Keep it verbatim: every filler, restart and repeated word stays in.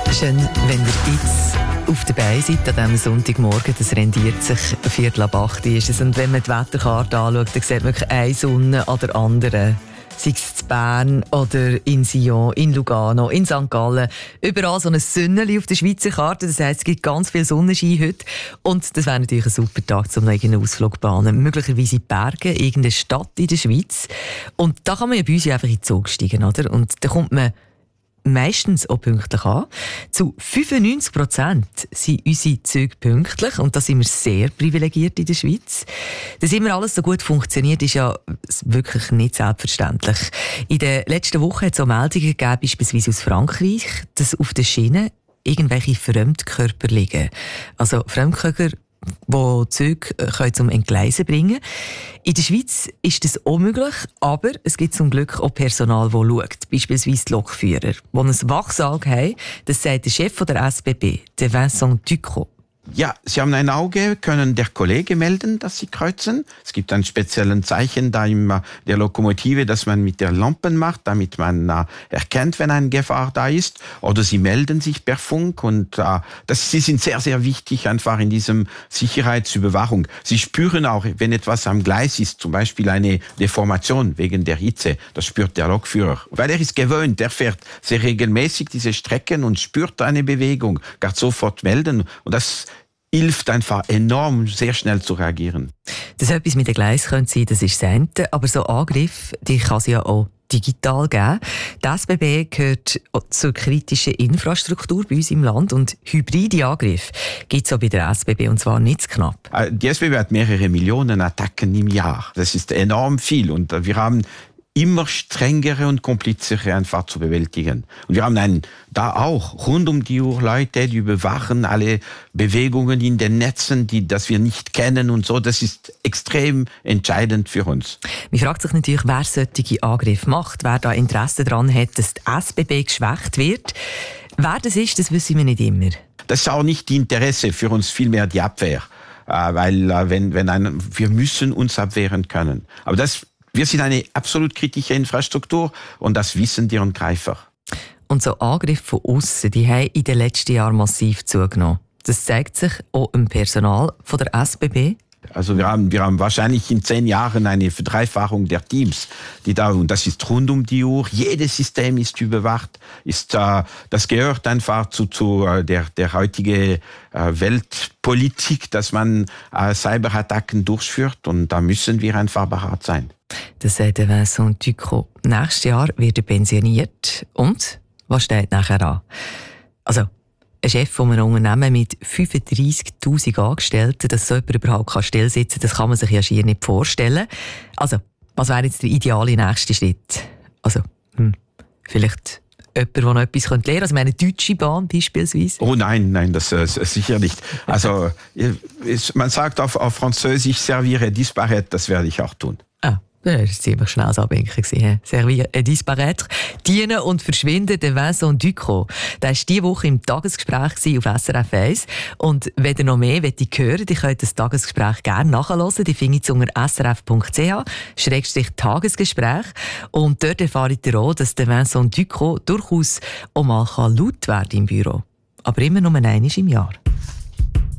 Schön, wenn ihr jetzt auf der Beine seid an diesem Sonntagmorgen. Das rendiert sich Viertel ab acht ist es. Und wenn man die Wetterkarte anschaut, dann sieht man wirklich eine Sonne an der anderen. Sei es in Bern oder in Sion, in Lugano, in Sankt Gallen. Überall so ein Sünneli auf der Schweizer Karte. Das heisst, es gibt ganz viel Sonnenschein heute. Und das wäre natürlich ein super Tag, um noch einen Ausflug zu planen. Möglicherweise in die Berge, irgendeine Stadt in der Schweiz. Und da kann man ja bei uns einfach in den Zug steigen, oder? Und da kommt man meistens auch pünktlich an. Zu fünfundneunzig Prozent sind unsere Züge pünktlich und da sind wir sehr privilegiert in der Schweiz. Dass immer alles so gut funktioniert, ist ja wirklich nicht selbstverständlich. In den letzten Wochen hat es auch Meldungen gegeben, beispielsweise aus Frankreich, dass auf den Schienen irgendwelche Fremdkörper liegen. Also Fremdkörper, die Züge zum Entgleisen bringen können. In der Schweiz ist das auch möglich, aber es gibt zum Glück auch Personal, das schaut. Beispielsweise die Lokführer, die ein Wachsauge haben. Das sagt der Chef der S B B, der Vincent Ducrot. Ja, Sie haben ein Auge, können der Kollege melden, dass Sie kreuzen. Es gibt ein spezielles Zeichen da in der Lokomotive, das man mit der Lampe macht, damit man äh, erkennt, wenn eine Gefahr da ist. Oder Sie melden sich per Funk und äh, das, Sie sind sehr, sehr wichtig einfach in diesem Sicherheitsüberwachung. Sie spüren auch, wenn etwas am Gleis ist, zum Beispiel eine Deformation wegen der Hitze, das spürt der Lokführer. Weil er ist gewöhnt, er fährt sehr regelmäßig diese Strecken und spürt eine Bewegung, kann sofort melden und das hilft einfach enorm, sehr schnell zu reagieren. Dass etwas mit dem Gleis könnte sein, das ist das eine, aber so Angriffe, die kann es ja auch digital geben. Die S B B gehört zur kritischen Infrastruktur bei uns im Land und hybride Angriffe gibt es auch bei der S B B und zwar nicht zu knapp. Die S B B hat mehrere Millionen Attacken im Jahr. Das ist enorm viel und wir haben immer strengere und komplizere einfach zu bewältigen. Und wir haben einen, da auch rund um die Uhr Leute, die überwachen alle Bewegungen in den Netzen, die, das wir nicht kennen und so. Das ist extrem entscheidend für uns. Man fragt sich natürlich, wer solche Angriffe macht, wer da Interesse daran hat, dass die S B B geschwächt wird. Wer das ist, das wissen wir nicht immer. Das ist auch nicht die Interesse für uns, vielmehr die Abwehr. Weil wenn, wenn ein, wir müssen uns abwehren können. Aber das Wir sind eine absolut kritische Infrastruktur und das wissen die Angreifer. Und so Angriffe von aussen, die haben in den letzten Jahren massiv zugenommen. Das zeigt sich auch im Personal von der S B B. Also wir haben, wir haben wahrscheinlich in zehn Jahren eine Verdreifachung der Teams, die da, und das ist rund um die Uhr. Jedes System ist überwacht, ist, äh, das gehört einfach zu, zu äh, der, der heutigen äh, Weltpolitik, dass man äh, Cyberattacken durchführt und da müssen wir einfach bereit sein. Das sagt Vincent Ducrot. Nächstes Jahr wird er pensioniert. Und was steht nachher an? Also, ein Chef von einem Unternehmen mit fünfunddreissigtausend Angestellten, dass so jemand überhaupt still sitzen kann, das kann man sich ja schier nicht vorstellen. Also, was wäre jetzt der ideale nächste Schritt? Also, hm, vielleicht jemand, der noch etwas lernen könnte. Also meine Deutsche Bahn beispielsweise. Oh nein, nein, das äh, sicher nicht. Also, man sagt auf, auf Französisch, servire disparaître, das werde ich auch tun. Ah. Das war ziemlich schnell das Abwinken. Servir et disparaître. Dienen und verschwinden, der Vincent Ducrot. Der war diese Woche im Tagesgespräch auf S R F eins. Und wenn ihr noch mehr hören wollt, ihr könnt das Tagesgespräch gerne nachhören. Die findet ihr unter s r f punkt c h schrägstrich Tagesgespräch. Und dort erfahrt ihr auch, dass der Vincent Ducrot durchaus auch mal laut werden im Büro. Aber immer nur einmal im Jahr.